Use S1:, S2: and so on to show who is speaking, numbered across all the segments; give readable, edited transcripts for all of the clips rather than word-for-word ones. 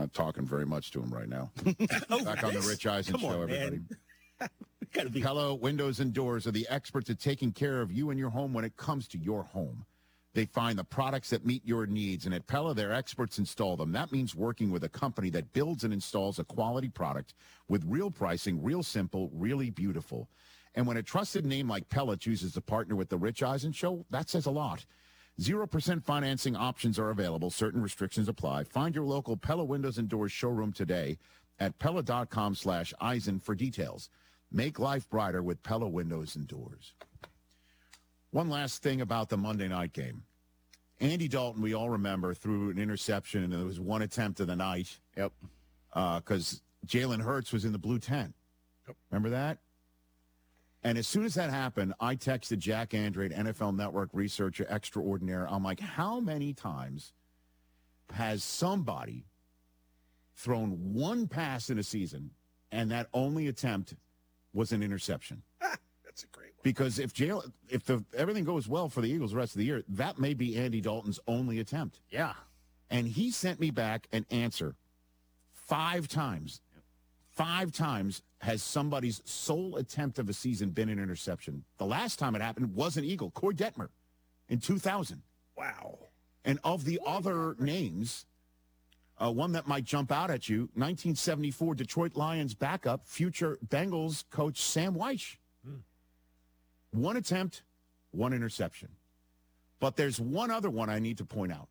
S1: Not talking very much to him right now. Back on the Rich Eisen show, everybody. Pella Windows and Doors are the experts at taking care of you and your home when it comes to your home. They find the products that meet your needs, and at Pella, their experts install them. That means working with a company that builds and installs a quality product with real pricing, real simple, really beautiful. And when a trusted name like Pella chooses to partner with the Rich Eisen Show, that says a lot. 0% financing options are available. Certain restrictions apply. Find your local Pella Windows and Doors showroom today at Pella.com/Eisen for details. Make life brighter with Pella Windows and Doors. One last thing about the Monday night game. Andy Dalton, we all remember, threw an interception, and there was one attempt of the night.
S2: Yep.
S1: Because Jalen Hurts was in the blue tent.
S2: Yep.
S1: Remember that? And as soon as that happened, I texted Jack Andrade, NFL Network researcher extraordinaire. I'm like, how many times has somebody thrown one pass in a season, and that only attempt was an interception?
S2: That's a great one.
S1: Because if everything goes well for the Eagles the rest of the year, that may be Andy Dalton's only attempt.
S2: Yeah.
S1: And he sent me back an answer 5 times. 5 times has somebody's sole attempt of a season been an interception. The last time it happened was an Eagle, Corey Detmer, in 2000.
S2: Wow.
S1: And of the other names, one that might jump out at you, 1974 Detroit Lions backup, future Bengals coach Sam Wyche. One attempt, one interception. But there's one other one I need to point out.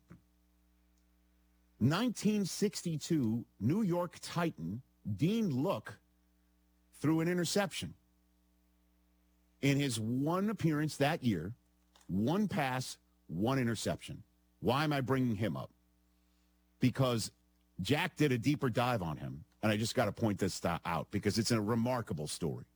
S1: 1962 New York Titan Dean Look threw an interception. In his one appearance that year, one pass, one interception. Why am I bringing him up? Because Jack did a deeper dive on him, and I just got to point this out because it's a remarkable story.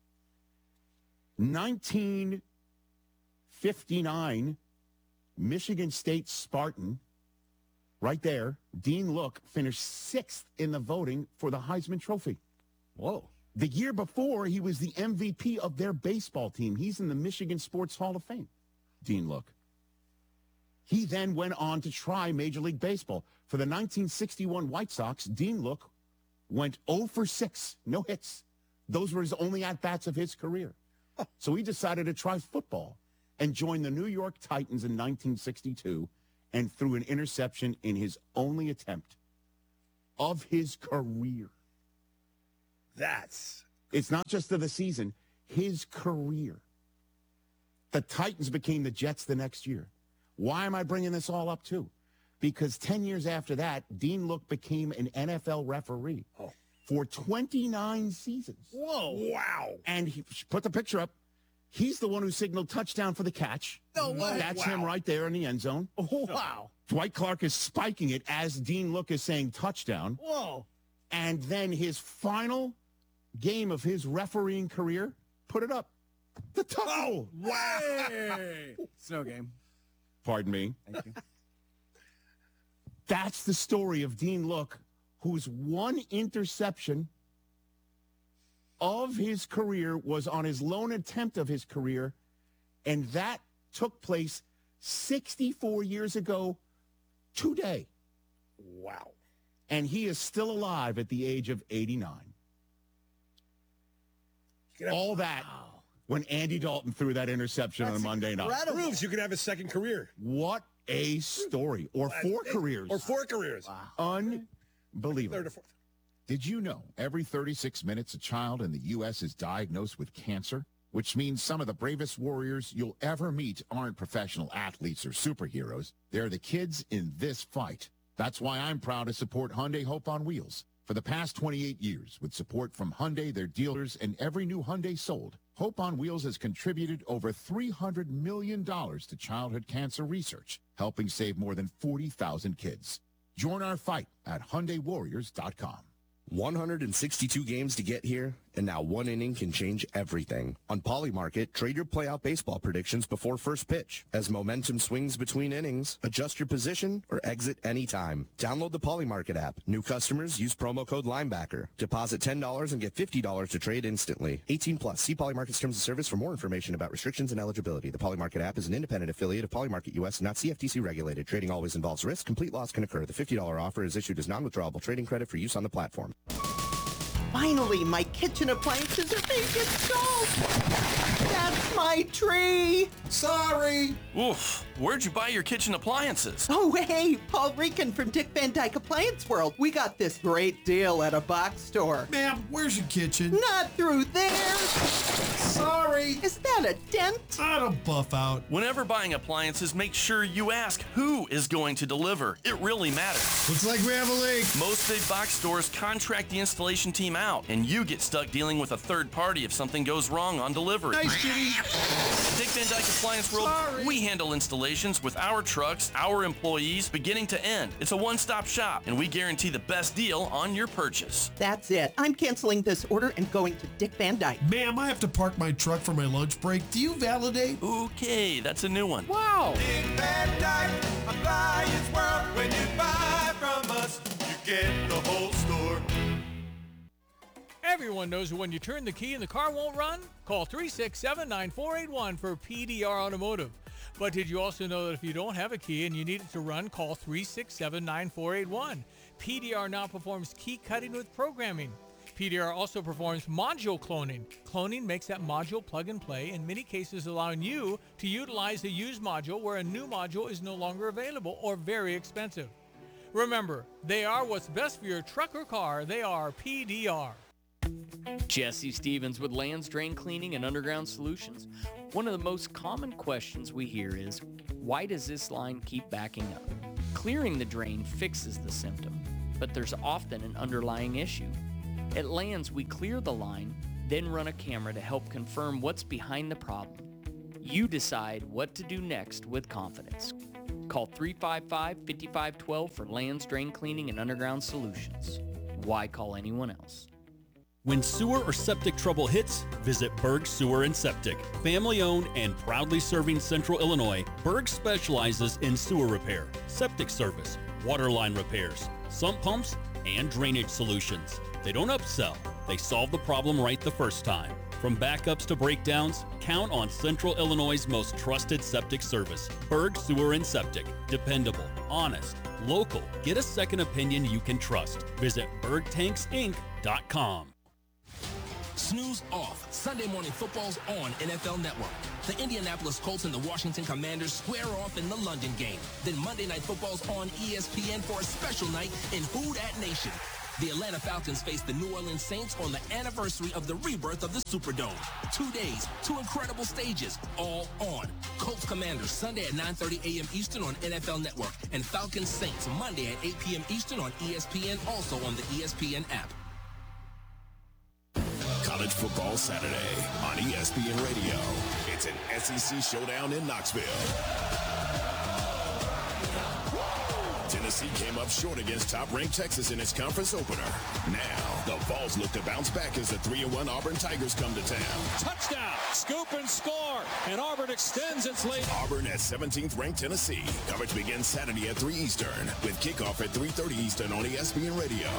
S1: 1959, Michigan State Spartan, right there, Dean Look finished 6th in the voting for the Heisman Trophy.
S2: Whoa.
S1: The year before, he was the MVP of their baseball team. He's in the Michigan Sports Hall of Fame, Dean Look. He then went on to try Major League Baseball. For the 1961 White Sox, Dean Look went 0 for 6, no hits. Those were his only at-bats of his career. So he decided to try football and joined the New York Titans in 1962 and threw an interception in his only attempt of his career. It's not just of the season, his career. The Titans became the Jets the next year. Why am I bringing this all up, too? Because 10 years after that, Dean Look became an NFL referee for 29 seasons.
S2: Whoa. Wow.
S1: And he put the picture up. He's the one who signaled touchdown for the catch.
S2: No way.
S1: That's him right there in the end zone.
S2: Oh, wow.
S1: Dwight Clark is spiking it as Dean Look is saying touchdown.
S2: Whoa.
S1: And then his final game of his refereeing career, put it up. The touchdown.
S2: Oh, wow. Snow game.
S1: Pardon me.
S2: Thank you.
S1: That's the story of Dean Look, whose one interception of his career was on his lone attempt of his career, and that took place 64 years ago today.
S2: Wow.
S1: And he is still alive at the age of 89. All that when Andy Dalton threw that interception on a Monday night.
S3: Proves you can have a second career.
S1: What a story. Or 4 careers.
S3: Or 4 careers.
S1: Wow. Unbelievable.
S3: Third or fourth.
S1: Did you know every 36 minutes a child in the U.S. is diagnosed with cancer? Which means some of the bravest warriors you'll ever meet aren't professional athletes or superheroes. They're the kids in this fight. That's why I'm proud to support Hyundai Hope on Wheels. For the past 28 years, with support from Hyundai, their dealers, and every new Hyundai sold, Hope on Wheels has contributed over $300 million to childhood cancer research, helping save more than 40,000 kids. Join our fight at HyundaiWarriors.com.
S4: 162 games to get here, and now one inning can change everything. On Polymarket, trade your playout baseball predictions before first pitch. As momentum swings between innings, adjust your position or exit anytime. Download the Polymarket app. New customers use promo code Linebacker. Deposit $10 and get $50 to trade instantly. 18 plus. See Polymarket's terms of service for more information about restrictions and eligibility. The Polymarket app is an independent affiliate of Polymarket US, not CFTC regulated. Trading always involves risk. Complete loss can occur. The $50 offer is issued as non-withdrawable trading credit for use on the platform.
S5: Finally, my kitchen appliances are being installed. That's my tree.
S6: Sorry.
S7: Oof. Where'd you buy your kitchen appliances?
S5: Oh, hey, Paul Rican from Dick Van Dyke Appliance World. We got this great deal at a box store.
S6: Ma'am, where's your kitchen?
S5: Not through there.
S6: Sorry.
S5: Is that a dent?
S6: I don't buff out.
S7: Whenever buying appliances, make sure you ask who is going to deliver. It really matters.
S6: Looks like we have a leak.
S7: Most big box stores contract the installation team out, and you get stuck dealing with a third party if something goes wrong on delivery.
S6: Nice, Jimmy.
S7: Dick Van Dyke Appliance World, we handle installations with our trucks, our employees, beginning to end. It's a one-stop shop, and we guarantee the best deal on your purchase.
S5: That's it. I'm canceling this order and going to Dick Van Dyke.
S6: Ma'am, I have to park my truck for my lunch break. Do you validate?
S7: Okay, that's a new one.
S2: Wow.
S8: Dick Van Dyke Appliance World. When you buy from us, you get the whole store.
S9: Everyone knows when you turn the key and the car won't run? Call 367-9481 for PDR Automotive. But did you also know that if you don't have a key and you need it to run, call 367-9481. PDR now performs key cutting with programming. PDR also performs module cloning. Cloning makes that module plug and play, in many cases allowing you to utilize a used module where a new module is no longer available or very expensive. Remember, they are what's best for your truck or car. They are PDR.
S10: Jesse Stevens with Lands Drain Cleaning and Underground Solutions. One of the most common questions we hear is, why does this line keep backing up? Clearing the drain fixes the symptom, but there's often an underlying issue. At Lands, we clear the line, then run a camera to help confirm what's behind the problem. You decide what to do next with confidence. Call 355-5512 for Lands Drain Cleaning and Underground Solutions. Why call anyone else?
S11: When sewer or septic trouble hits, visit Berg Sewer and Septic. Family-owned and proudly serving Central Illinois, Berg specializes in sewer repair, septic service, water line repairs, sump pumps, and drainage solutions. They don't upsell. They solve the problem right the first time. From backups to breakdowns, count on Central Illinois' most trusted septic service. Berg Sewer and Septic. Dependable, honest, local. Get a second opinion you can trust. Visit bergtanksinc.com.
S12: Snooze off. Sunday Morning Football's on NFL Network. The Indianapolis Colts and the Washington Commanders square off in the London game. Then Monday Night Football's on ESPN for a special night in Who Dat Nation. The Atlanta Falcons face the New Orleans Saints on the anniversary of the rebirth of the Superdome. 2 days, 2 incredible stages, all on. Colts Commanders Sunday at 9:30 a.m. Eastern on NFL Network. And Falcons Saints Monday at 8 p.m. Eastern on ESPN, also on the ESPN app.
S13: College Football Saturday on ESPN Radio. It's an SEC showdown in Knoxville. Tennessee came up short against top-ranked Texas in its conference opener. Now, the Vols look to bounce back as the 3-1 Auburn Tigers come to town.
S14: Touchdown! Scoop and score! And Auburn extends its lead.
S13: Auburn at 17th-ranked Tennessee. Coverage begins Saturday at 3 Eastern, with kickoff at 3:30 Eastern on ESPN Radio.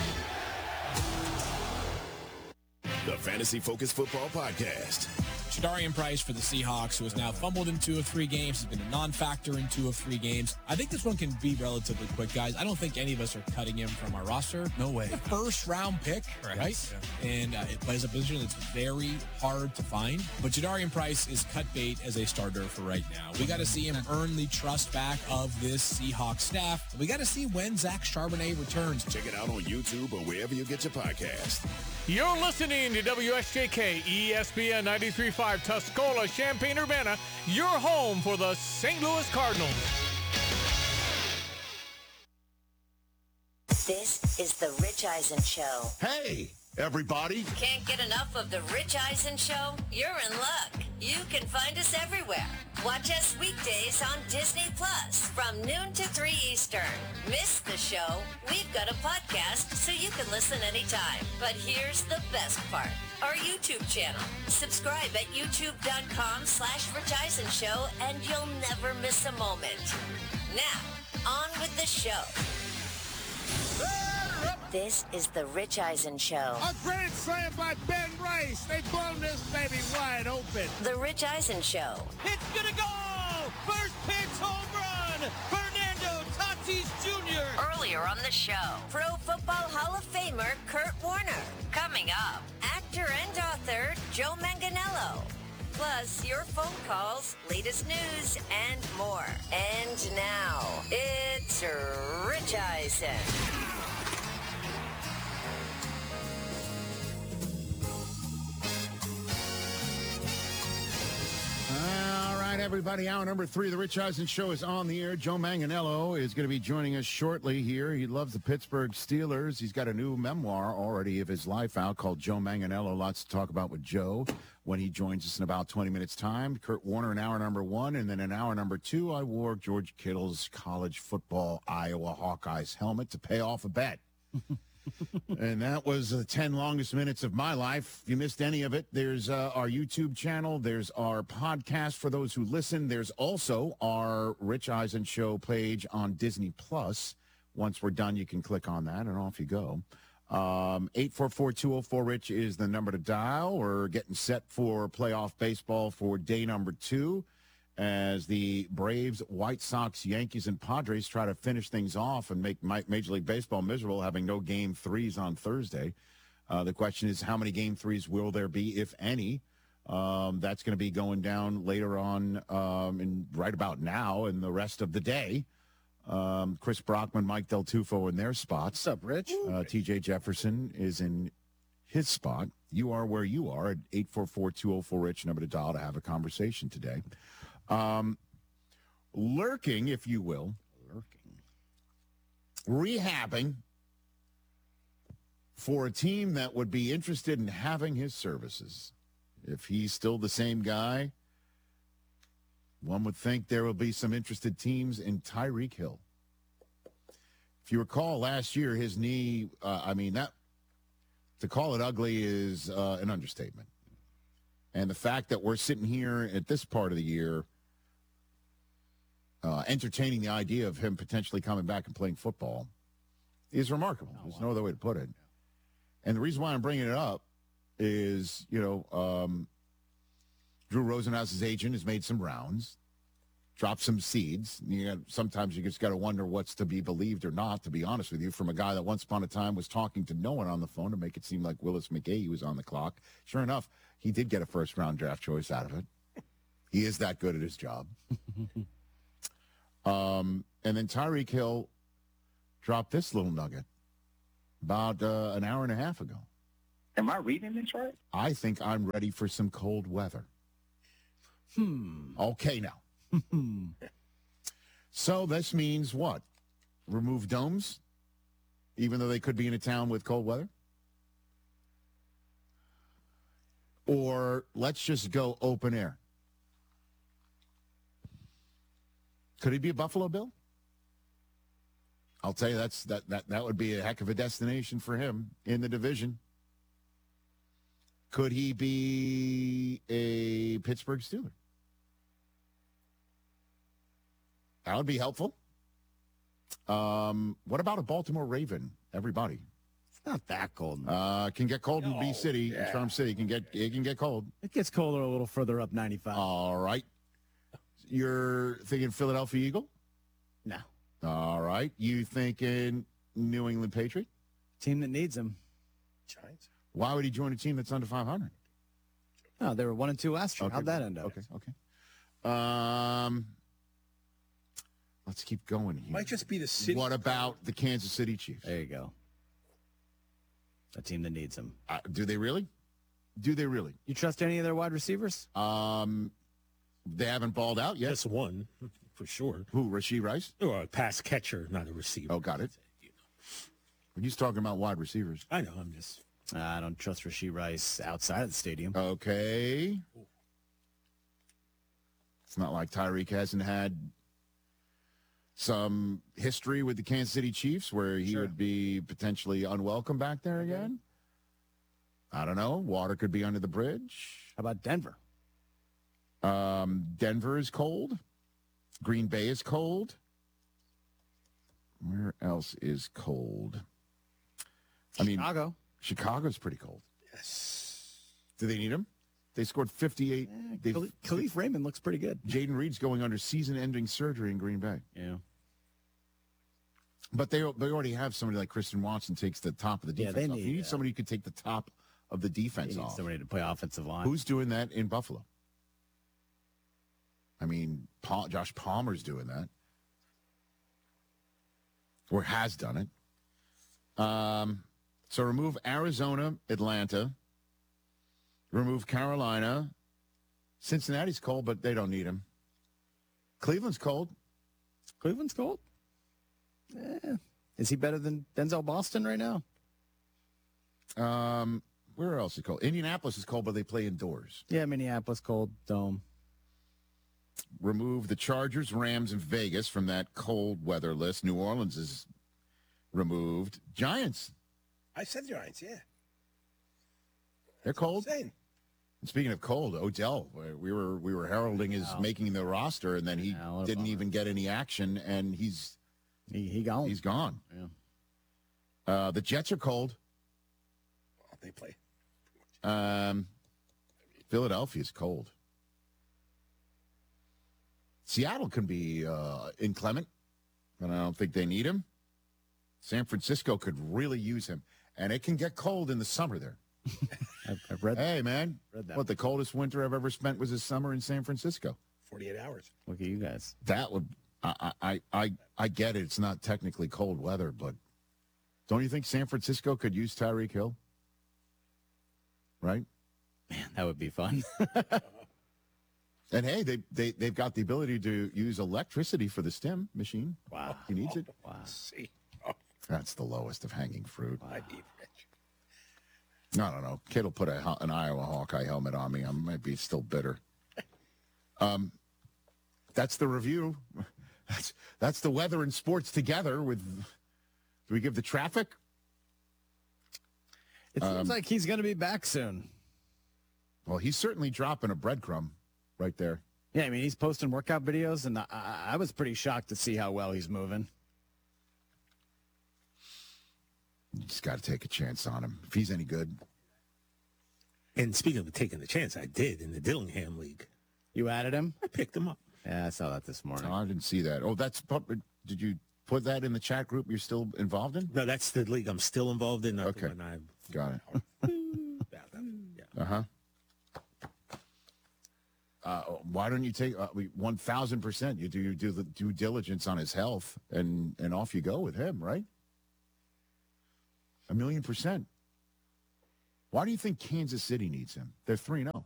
S13: The Fantasy Focus Football Podcast.
S15: Shadarian Price for the Seahawks, who has now fumbled in 2 of 3 games, has been a non-factor in 2 of 3 games. I think this one can be relatively quick, guys. I don't think any of us are cutting him from our roster.
S2: No way.
S15: First-round pick, right? Yeah. And it plays a position that's very hard to find. But Shadarian Price is cut bait as a starter for right now. We got to see him earn the trust back of this Seahawks staff. We got to see when Zach Charbonnet returns.
S13: Check it out on YouTube or wherever you get your podcast.
S9: You're listening to WSJK ESPN 93.5 Tuscola, Champaign-Urbana, your home for the St. Louis Cardinals.
S16: This is the Rich Eisen Show.
S1: Hey, everybody.
S16: Can't get enough of The Rich Eisen Show? You're in luck. You can find us everywhere. Watch us weekdays on Disney Plus from noon to 3 Eastern. Miss the show? We've got a podcast so you can listen anytime. But here's the best part. Our YouTube channel. Subscribe at youtube.com/Rich Eisen Show and you'll never miss a moment. Now, on with the show. This is The Rich Eisen Show.
S17: A grand slam by Ben Rice. They've blown this baby wide open.
S16: The Rich Eisen Show.
S17: It's gonna go! First pitch home run! Fernando Tatis Jr.
S16: Earlier on the show, Pro Football Hall of Famer Kurt Warner. Coming up, actor and author Joe Manganiello. Plus, your phone calls, latest news, and more. And now, it's Rich Eisen.
S1: All right, everybody. Hour number 3 of the Rich Eisen Show is on the air. Joe Manganiello is going to be joining us shortly here. He loves the Pittsburgh Steelers. He's got a new memoir already of his life out called Joe Manganiello. Lots to talk about with Joe when he joins us in about 20 minutes' time. Kurt Warner in hour number 1, and then in hour number 2, I wore George Kittle's college football Iowa Hawkeyes helmet to pay off a bet. And that was the 10 longest minutes of my life. If you missed any of it, there's our YouTube channel. There's our podcast for those who listen. There's also our Rich Eisen Show page on Disney Plus. Once we're done, you can click on that, and off you go. 844-204-RICH is the number to dial. We're getting set for playoff baseball for day number 2. As the Braves, White Sox, Yankees, and Padres try to finish things off and make Major League Baseball miserable, having no Game 3s on Thursday. The question is, how many Game 3s will there be, if any? That's going to be going down later on right about now and the rest of the day. Chris Brockman, Mike Del Tufo in their spots.
S2: What's up, Rich?
S1: TJ Jefferson is in his spot. You are where you are at 844-204-RICH, number to dial to have a conversation today. Lurking, if you will, rehabbing for a team that would be interested in having his services. If he's still the same guy, one would think there will be some interested teams in Tyreek Hill. If you recall last year, his knee, to call it ugly is an understatement. And the fact that we're sitting here at this part of the year entertaining the idea of him potentially coming back and playing football is remarkable. There's no other way to put it. And the reason why I'm bringing it up is, Drew Rosenhaus's agent has made some rounds, dropped some seeds. Sometimes you just got to wonder what's to be believed or not, to be honest with you, from a guy that once upon a time was talking to no one on the phone to make it seem like Willis McGahee was on the clock. Sure enough, he did get a first-round draft choice out of it. He is that good at his job. And then Tyreek Hill dropped this little nugget about an hour and a half ago.
S18: Am I reading this right?
S1: I think I'm ready for some cold weather. Okay, now. So this means what? Remove domes, even though they could be in a town with cold weather? Or let's just go open air. Could he be a Buffalo Bill? I'll tell you, that would be a heck of a destination for him in the division. Could he be a Pittsburgh Steeler? That would be helpful. What about a Baltimore Raven? Everybody.
S2: It's not that cold.
S1: Can get cold in B-City, Charm City. It can get cold.
S2: It gets colder a little further up 95.
S1: All right. You're thinking Philadelphia Eagle?
S2: No.
S1: All right. You thinking New England Patriot?
S2: Team that needs him.
S3: Giants.
S1: Why would he join a team that's under 500?
S2: Oh, they were 1-2 last year. How'd that end up?
S1: Okay. Let's keep going here.
S3: Might just be the city.
S1: What about the Kansas City Chiefs?
S2: There you go. A team that needs him.
S1: Do they really?
S2: You trust any of their wide receivers?
S1: They haven't balled out yet.
S3: Just one, for sure.
S1: Who, Rashee Rice?
S3: Or a pass catcher, not a receiver.
S1: Oh, got it. He's talking about wide receivers.
S3: I know. I'm just
S2: I don't trust Rashee Rice outside of the stadium.
S1: Okay. It's not like Tyreek hasn't had some history with the Kansas City Chiefs where he would be potentially unwelcome back there again. I don't know. Water could be under the bridge.
S2: How about Denver?
S1: Denver is cold. Green Bay is cold. Where else is cold?
S2: Chicago.
S1: Chicago's pretty cold. Yes. Do they need him? They scored 58.
S2: Khalif Raymond looks pretty good.
S1: Jaden Reed's going under season-ending surgery in Green Bay.
S2: Yeah.
S1: But they already have somebody like Christian Watson takes the top of the defense off. You need somebody who could take the top of the defense off.
S2: Somebody to play offensive line.
S1: Who's doing that in Buffalo? I mean, Josh Palmer's doing that. Or has done it. So remove Arizona, Atlanta. Remove Carolina. Cincinnati's cold, but they don't need him. Cleveland's cold.
S2: Cleveland's cold? Is he better than Denzel Boston right now?
S1: Where else is cold? Indianapolis is cold, but they play indoors.
S2: Yeah, Minneapolis cold, dome.
S1: Remove the Chargers, Rams, and Vegas from that cold weather list. New Orleans is removed. Giants.
S3: I said Giants, yeah.
S1: They're cold.
S3: Insane.
S1: And speaking of cold, Odell, we were heralding his making the roster, and then he didn't even get any action, and he's
S2: gone.
S1: He's gone.
S2: Yeah.
S1: The Jets are cold.
S3: Oh, they play.
S1: Philadelphia's cold. Seattle can be inclement, but I don't think they need him. San Francisco could really use him, and it can get cold in the summer there.
S2: I've read.
S1: Hey, man,
S2: read that.
S1: what the coldest winter I've ever spent was this summer in San Francisco.
S3: 48 hours.
S2: Look at you guys.
S1: That would, I get it. It's not technically cold weather, but don't you think San Francisco could use Tyreek Hill? Right?
S2: Man, that would be fun.
S1: And hey, they've got the ability to use electricity for the stem machine.
S2: Wow.
S1: He needs it.
S2: Wow.
S3: See.
S1: That's the lowest of hanging fruit.
S3: I'd be rich.
S1: I don't know. Kid will put an Iowa Hawkeye helmet on me. I might be still bitter. That's the review. That's the weather and sports together with, do we give the traffic?
S2: It seems like he's going to be back soon.
S1: Well, he's certainly dropping a breadcrumb right there.
S2: Yeah, I mean, he's posting workout videos, and I was pretty shocked to see how well he's moving.
S1: You just got to take a chance on him. If he's any good.
S3: And speaking of taking the chance, I did in the Dillingham League.
S2: You added him?
S3: I picked him up.
S2: Yeah, I saw that this morning.
S1: Oh, I didn't see that. Oh, did you put that in the chat group you're still involved in?
S3: No, that's the league I'm still involved in.
S1: Okay. Got it.
S3: Yeah.
S1: Why don't you take 1,000%? You do your due diligence on his health, and off you go with him, right? 1,000,000%. Why do you think Kansas City needs him? They're 3-0.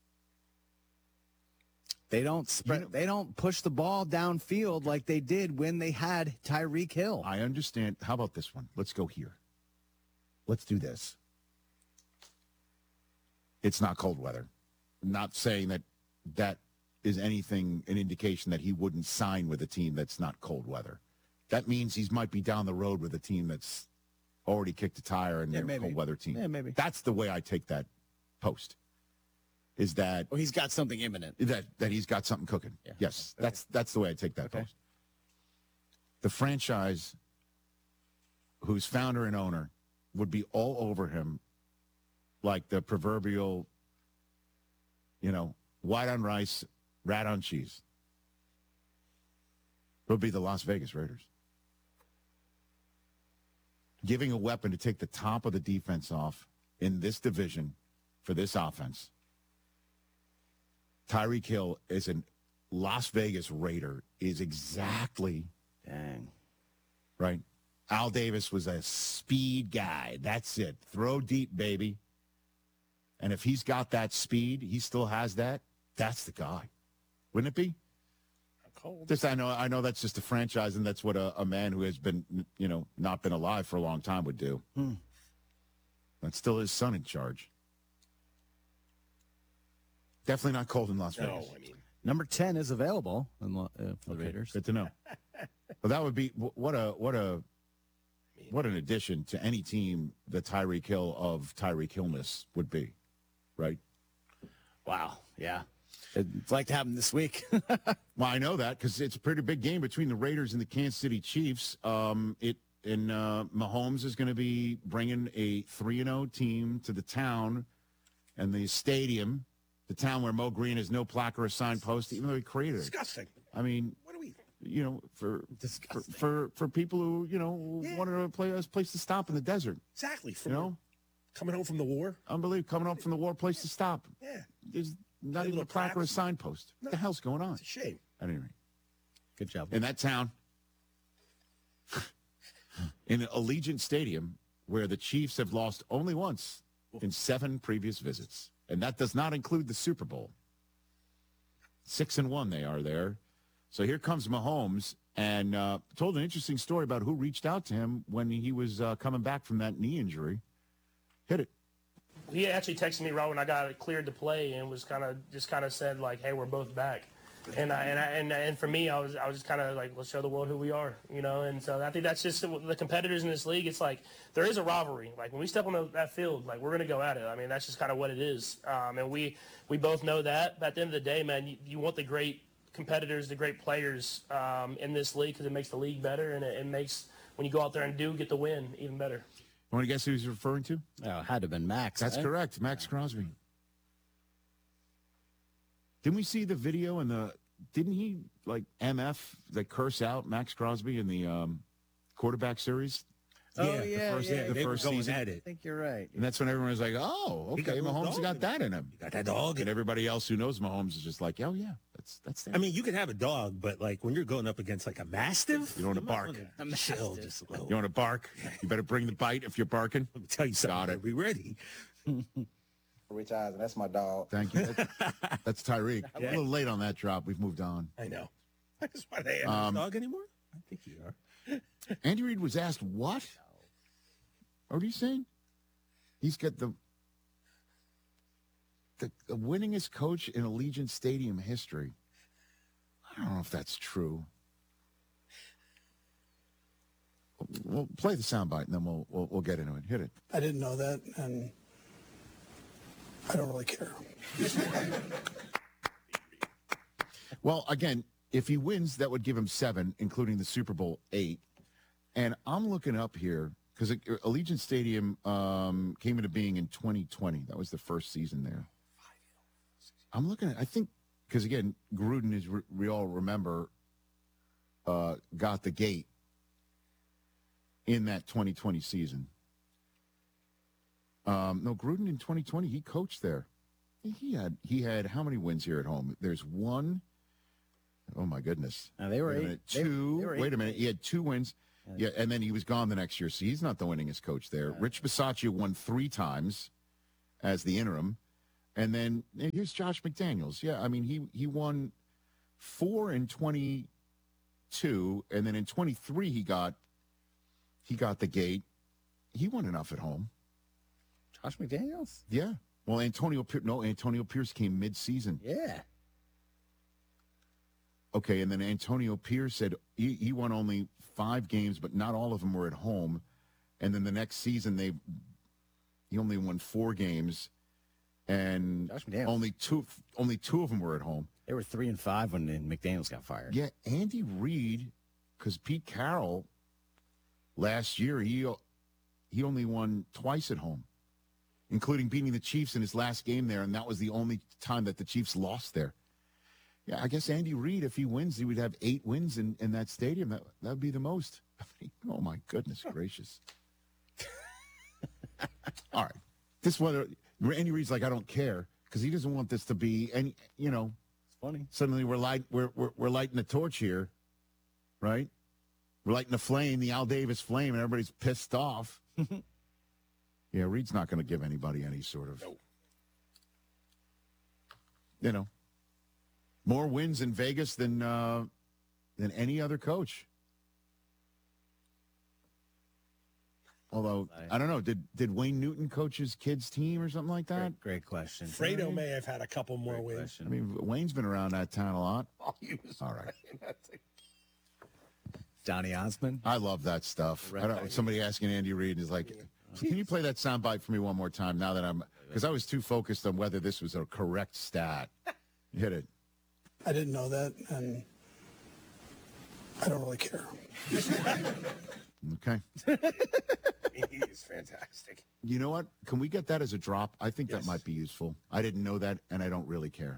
S2: They don't spread. They don't push the ball downfield like they did when they had Tyreek Hill.
S1: I understand. How about this one? Let's go here. Let's do this. It's not cold weather. I'm not saying that is anything, an indication that he wouldn't sign with a team that's not cold weather. That means he might be down the road with a team that's already kicked a tire and they're a cold weather team.
S2: Yeah, maybe.
S1: That's the way I take that post. Is that
S2: he's got something imminent.
S1: That he's got something cooking. Yeah. Yes, okay. That's the way I take that post. The franchise whose founder and owner would be all over him like the proverbial, white on rice, rat on cheese. It would be the Las Vegas Raiders. Giving a weapon to take the top of the defense off in this division for this offense. Tyreek Hill is a Las Vegas Raider is exactly right. Al Davis was a speed guy. That's it. Throw deep, baby. And if he's got that speed, he still has that. That's the guy, wouldn't it be?
S3: Cold.
S1: I know that's just a franchise, and that's what a man who has been, not been alive for a long time would do. That's still his son in charge. Definitely not cold in Las Vegas.
S3: I mean,
S2: Number 10 is available for the Raiders.
S1: Good to know. Well, that would be what an addition to any team the Tyreek Hill of Tyreek Hillness would be, right?
S2: Wow. Yeah. It's like to have him this week.
S1: Well, I know that because it's a pretty big game between the Raiders and the Kansas City Chiefs. Mahomes is going to be bringing a 3-0 team to the town and the stadium, the town where Mo Green has no plaque or a signpost, even though he created it.
S3: Disgusting.
S1: I mean,
S3: what are we?
S1: For people who wanted a place to stop in the desert.
S3: Exactly. Coming home from the war.
S1: Unbelievable. Coming home from the war, place to stop.
S3: Yeah.
S1: There's not even a plaque or a signpost. What the hell's going on?
S3: It's a shame.
S1: At any rate.
S2: Good job.
S1: In that town, in Allegiant Stadium, where the Chiefs have lost only once in 7 previous visits. And that does not include the Super Bowl. 6-1 they are there. So here comes Mahomes, and told an interesting story about who reached out to him when he was coming back from that knee injury. Hit it.
S19: He actually texted me right when I got cleared to play and was kind of said like, "Hey, we're both back." And for me, I was just kind of like, let's show the world who we are, And so I think that's just the competitors in this league. It's like there is a rivalry. Like when we step on that field, like we're gonna go at it. I mean, that's just kind of what it is. And we both know that. But at the end of the day, man, you want the great competitors, the great players in this league because it makes the league better and it makes when you go out there and get the win even better.
S1: You want to guess who he's referring to?
S2: Oh, it had to have been Max.
S1: That's correct, Max Crosby. Didn't we see the video and didn't he curse out Max Crosby in the quarterback series?
S3: The first season.
S2: I think you're right.
S1: And that's when everyone was like, "Oh, okay, Mahomes got that in him."
S3: You got that dog.
S1: And everybody else who knows Mahomes is just like, "Oh yeah, that's there."
S3: I mean, you can have a dog, but like when you're going up against like a mastiff,
S1: you don't want to bark.
S3: Chill just a little.
S1: You want to bark? You better bring the bite if you're barking.
S3: Let me tell you something. Got it. Be ready.
S20: Rich Eisen, that's my dog.
S1: Thank you. That's Tyreek. A little late on that drop. We've moved on.
S3: I know. That's why they have a dog anymore. I think you are.
S1: Andy Reid was asked what? What are you saying? He's got the winningest coach in Allegiant Stadium history. I don't know if that's true. We'll play the soundbite and then we'll get into it. Hit it.
S21: I didn't know that, and I don't really care.
S1: Well, again, if he wins, that would give him 7, including the Super Bowl 8. And I'm looking up here because Allegiant Stadium came into being in 2020. That was the first season there. I'm looking at, I think, because again, Gruden, as we all remember, got the gate in that 2020 season. No, Gruden in 2020, he coached there. He had how many wins here at home? There's 1. Oh my goodness!
S2: They were 8.
S1: 2. Wait a minute. He had 2 wins. Yeah, and then he was gone the next year, so he's not the winningest coach there. Rich Bisaccia won 3 times as the interim, and then here's Josh McDaniels. Yeah, I mean he won 4 in 22, and then in 23 he got the gate. He won enough at home.
S2: Josh McDaniels?
S1: Yeah. Well, Antonio Pierce came mid-season.
S2: Yeah.
S1: Okay, and then Antonio Pierce said he won only 5 games, but not all of them were at home. And then the next season he only won 4 games, and only two of them were at home.
S2: They were 3-5 when McDaniels got fired.
S1: Yeah, Andy Reid, because Pete Carroll last year he only won 2 at home, including beating the Chiefs in his last game there, and that was the only time that the Chiefs lost there. Yeah, I guess Andy Reid, if he wins, he would have 8 wins in that stadium. That would be the most. I mean, oh, my goodness gracious. All right. This one, Andy Reid's like, I don't care, because he doesn't want this to be any, it's
S2: funny.
S1: Suddenly we're lighting a torch here, right? We're lighting a flame, the Al Davis flame, and everybody's pissed off. Yeah, Reid's not going to give anybody any sort of, more wins in Vegas than any other coach. Although, I don't know, did Wayne Newton coach his kids' team or something like that?
S2: Great question.
S4: Fredo may have had a couple more wins.
S1: I mean, Wayne's been around that town a lot.
S4: Oh, he was
S1: all right.
S2: Donny Osmond.
S1: I love that stuff. I don't. Somebody asking Andy Reid is like, can you play that soundbite for me one more time? Now that because I was too focused on whether this was a correct stat. Hit it.
S21: I didn't know that, and I don't really care.
S1: Okay.
S4: He is fantastic.
S1: You know what? Can we get that as a drop? I think that might be useful. I didn't know that, and I don't really care.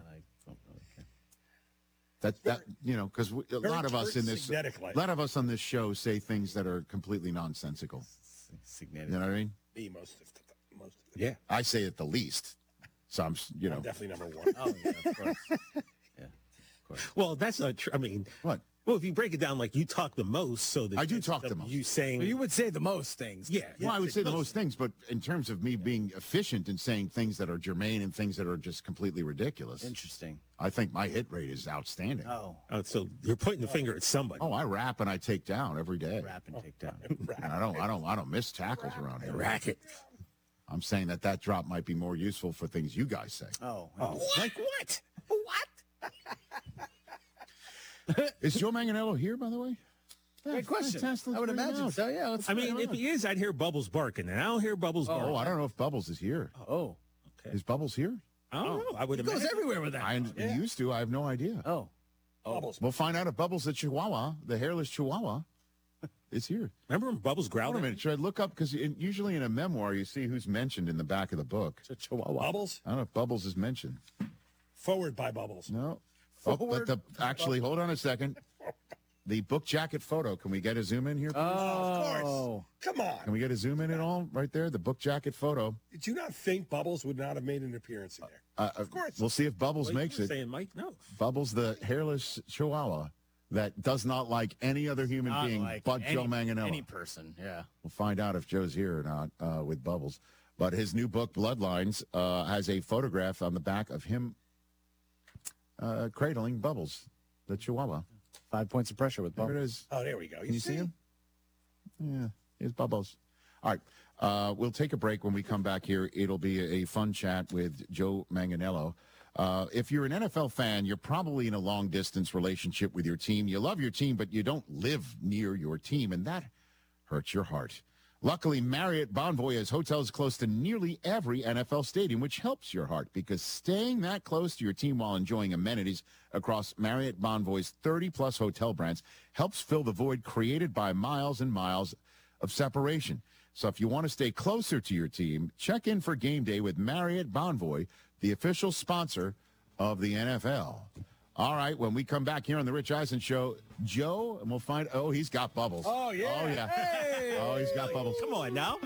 S1: That because a lot of us on this show say things that are completely nonsensical. You know what I mean?
S4: Me most of the
S1: Yeah, I say it the least. So I'm
S4: definitely number one.
S3: Oh, yeah, of course. Yeah, of course. Well, that's not true. I mean,
S1: what?
S3: Well, if you break it down, like you talk the most, so that
S1: I do talk the most.
S3: You saying
S2: you would say the most things.
S3: Yeah.
S1: Well, I would say the most things, but in terms of me being efficient and saying things that are germane and things that are just completely ridiculous.
S2: Interesting.
S1: I think my hit rate is outstanding.
S2: Oh,
S3: so you're pointing the finger at somebody.
S1: Oh, I rap and I take down every day.
S2: Rap and take down.
S1: And I don't miss tackles around here.
S3: Racket.
S1: I'm saying that drop might be more useful for things you guys say.
S2: Oh.
S3: Like what?
S1: Is Joe Manganiello here, by the way?
S2: Great question. I would imagine so. Yeah.
S3: I mean, if he is, I'd hear Bubbles barking, and I don't hear Bubbles barking.
S1: Oh, I don't know if Bubbles is here.
S2: Oh,
S3: okay.
S1: Is Bubbles here?
S3: I don't know. I would
S2: he
S3: imagine.
S2: goes everywhere with that.
S1: He used to. I have no idea.
S2: Oh.
S4: Bubbles.
S1: We'll find out if Bubbles the Chihuahua, the hairless Chihuahua, is here.
S3: Remember when Bubbles growled?
S1: Wait a minute. Should I look up? Because usually in a memoir, you see who's mentioned in the back of the book.
S3: It's a Chihuahua.
S4: Bubbles?
S1: I don't know if Bubbles is mentioned.
S4: Forward by Bubbles.
S1: No.
S2: Forward.
S1: Actually, hold on a second. The book jacket photo. Can we get a zoom in here, please?
S4: Of course. Come on.
S1: Can we get a zoom in at all? Right there, the book jacket photo.
S4: Did you not think Bubbles would not have made an appearance in there?
S1: Of course. We'll see if Bubbles makes it.
S3: Saying Mike, no.
S1: Bubbles, the hairless Chihuahua that does not like any other human being but Joe Manganiello.
S2: Any person, yeah.
S1: We'll find out if Joe's here or not with Bubbles. But his new book, Bloodlines, has a photograph on the back of him cradling Bubbles, the Chihuahua.
S2: 5 points of pressure with Bubbles.
S1: There it is.
S4: Oh, there we go.
S1: Can you see him? Yeah, here's Bubbles. All right, we'll take a break. When we come back here, it'll be a fun chat with Joe Manganiello. If you're an NFL fan, you're probably in a long-distance relationship with your team. You love your team, but you don't live near your team, and that hurts your heart. Luckily, Marriott Bonvoy has hotels close to nearly every NFL stadium, which helps your heart because staying that close to your team while enjoying amenities across Marriott Bonvoy's 30-plus hotel brands helps fill the void created by miles and miles of separation. So if you want to stay closer to your team, check in for game day with Marriott Bonvoy, the official sponsor of the NFL. All right, when we come back here on the Rich Eisen Show, Joe, and we'll find, he's got Bubbles.
S4: Oh, yeah.
S1: Oh, yeah.
S2: Hey!
S1: Oh, he's got Bubbles.
S3: Come on now.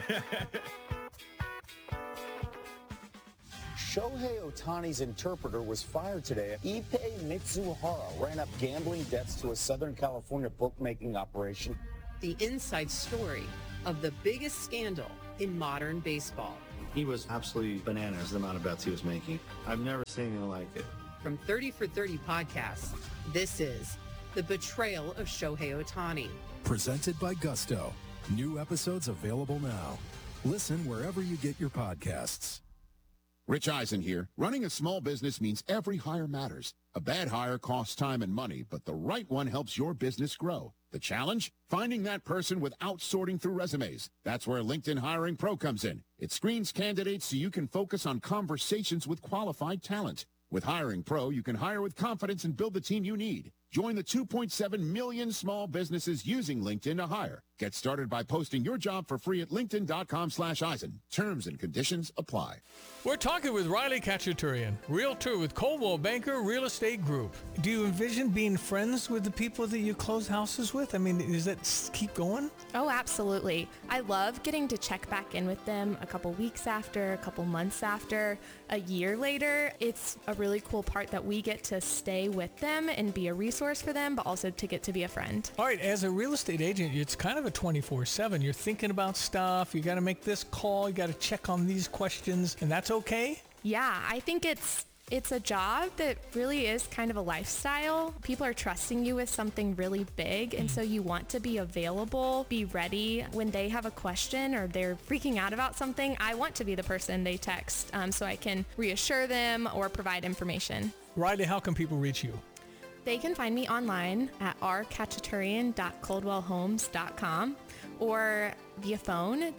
S22: Shohei Ohtani's interpreter was fired today. Ippei Mitsuhara ran up gambling debts to a Southern California bookmaking operation.
S23: The inside story of the biggest scandal in modern baseball.
S24: He was absolutely bananas, the amount of bets he was making. I've never seen anything like it.
S23: From 30 for 30 podcasts, this is The Betrayal of Shohei Ohtani.
S25: Presented by Gusto. New episodes available now. Listen wherever you get your podcasts.
S1: Rich Eisen here. Running a small business means every hire matters. A bad hire costs time and money, but the right one helps your business grow. The challenge? Finding that person without sorting through resumes. That's where LinkedIn Hiring Pro comes in. It screens candidates so you can focus on conversations with qualified talent. With Hiring Pro, you can hire with confidence and build the team you need. Join the 2.7 million small businesses using LinkedIn to hire. Get started by posting your job for free at linkedin.com/Eisen. Terms and conditions apply.
S9: We're talking with Riley Kachaturian, realtor with Coldwell Banker Real Estate Group. Do you envision being friends with the people that you close houses with? I mean, does that keep going?
S26: Oh, absolutely. I love getting to check back in with them a couple weeks after, a couple months after, a year later. It's a really cool part that we get to stay with them and be a resource for them, but also to get to be a friend.
S9: All right, as a real estate agent, it's kind of a 24/7. You're thinking about stuff. You got to make this call. You got to check on these questions, and that's okay?
S26: Yeah, I think it's It's a job that really is kind of a lifestyle. People are trusting you with something really big, and so you want to be available, be ready when they have a question or they're freaking out about something. I want to be the person they text so I can reassure them or provide information.
S9: Riley, how can people reach you?
S26: They can find me online at rkachaturian.coldwellhomes.com or via phone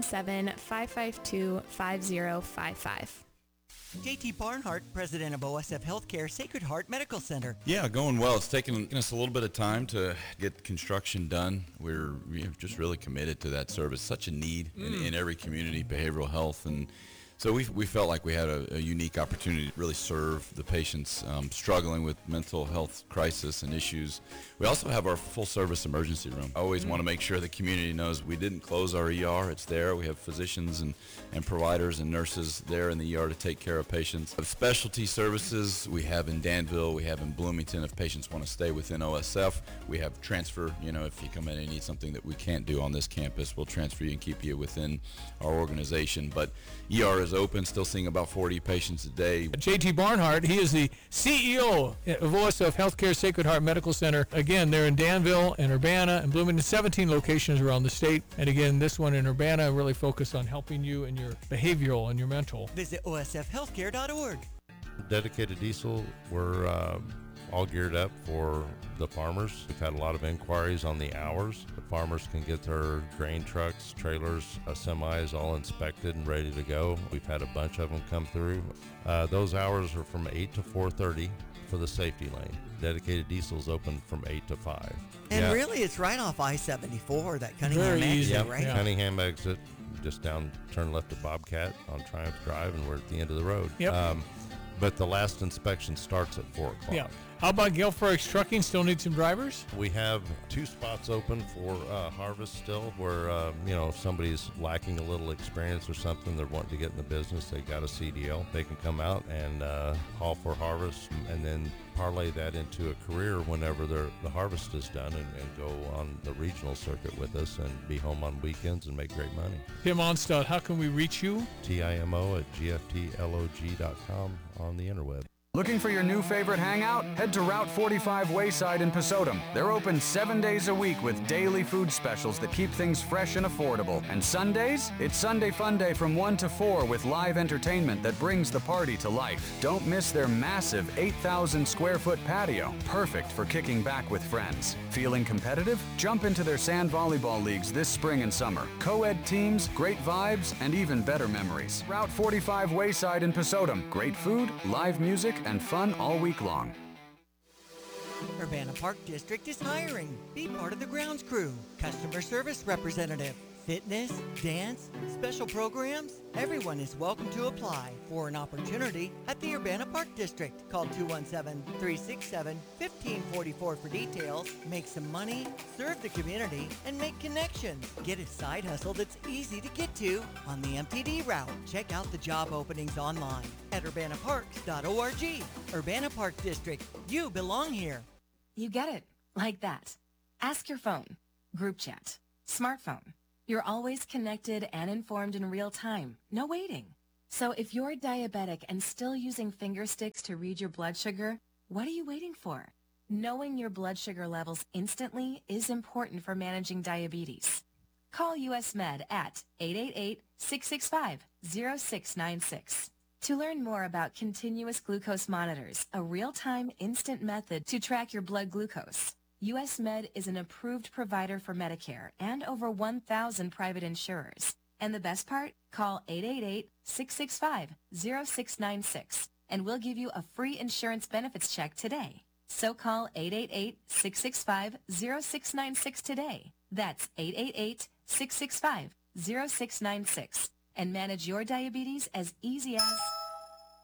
S26: 217-552-5055.
S5: JT Barnhart, president of OSF Healthcare Sacred Heart Medical Center.
S6: Yeah, going well. It's taken us a little bit of time to get construction done. We're just really committed to that service. Such a need in every community, behavioral health, and so we felt like we had a unique opportunity to really serve the patients struggling with mental health crisis and issues. We also have our full-service emergency room. I always want to make sure the community knows we didn't close our ER. It's there. We have physicians and providers and nurses there in the ER to take care of patients. Specialty services we have in Danville. We have in Bloomington if patients want to stay within OSF. We have transfer. If you come in and need something that we can't do on this campus, we'll transfer you and keep you within our organization. But ER is open, still seeing about 40 patients a day.
S9: JT Barnhart, he is the CEO of OSF Healthcare Sacred Heart Medical Center. Again, they're in Danville and Urbana and Bloomington, 17 locations around the state. And again, this one in Urbana really focused on helping you in your behavioral and your mental.
S5: Visit osfhealthcare.org.
S7: Dedicated Diesel, we're all geared up for the farmers. We've had a lot of inquiries on the hours. The farmers can get their grain trucks, trailers, semis all inspected and ready to go. We've had a bunch of them come through. Those hours are from 8 to 4:30 for the safety lane. Dedicated Diesel's open from 8 to 5.
S5: And really, it's right off I-74, that Cunningham exit, right?
S7: Yeah. Cunningham exit, just down, turn left to Bobcat on Triumph Drive, and we're at the end of the road.
S9: Yep.
S7: But the last inspection starts at 4 o'clock.
S9: Yeah. How about Gale Fredericks Trucking? Still need some drivers?
S7: We have 2 spots open for harvest still where, if somebody's lacking a little experience or something, they're wanting to get in the business, they got a CDL. They can come out and haul for harvest and then parlay that into a career whenever the harvest is done and go on the regional circuit with us and be home on weekends and make great money.
S9: Tim Onstad, how can we reach you?
S7: TIMO@GFTLOG.com on the interweb.
S8: Looking for your new favorite hangout? Head to Route 45 Wayside in Pasodum. They're open 7 days a week with daily food specials that keep things fresh and affordable. And Sundays? It's Sunday Fun Day from 1 to 4 with live entertainment that brings the party to life. Don't miss their massive 8,000 square foot patio, perfect for kicking back with friends. Feeling competitive? Jump into their sand volleyball leagues this spring and summer. Co-ed teams, great vibes, and even better memories. Route 45 Wayside in Pasodum. Great food, live music, and fun all week long.
S5: Urbana Park District is hiring. Be part of the grounds crew, customer service representative, fitness, dance, special programs. Everyone is welcome to apply for an opportunity at the Urbana Park District. Call 217-367-1544 for details. Make some money, serve the community, and make connections. Get a side hustle that's easy to get to on the MTD route. Check out the job openings online at urbanaparks.org. Urbana Park District, you belong here.
S10: You get it, like that. Ask your phone, group chat, smartphone. You're always connected and informed in real time. No waiting. So if you're diabetic and still using finger sticks to read your blood sugar, what are you waiting for? Knowing your blood sugar levels instantly is important for managing diabetes. Call US Med at 888-665-0696. To learn more about continuous glucose monitors, a real-time instant method to track your blood glucose. US Med is an approved provider for Medicare and over 1,000 private insurers. And the best part? Call 888-665-0696 and we'll give you a free insurance benefits check today. So call 888-665-0696 today. That's 888-665-0696 and manage your diabetes as easy as